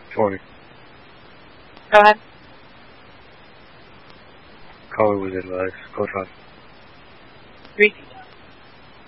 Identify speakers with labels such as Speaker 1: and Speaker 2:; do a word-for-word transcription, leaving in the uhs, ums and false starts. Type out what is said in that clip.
Speaker 1: twenty.
Speaker 2: Go ahead.
Speaker 1: Caller was advised. Code five.
Speaker 2: Repeat.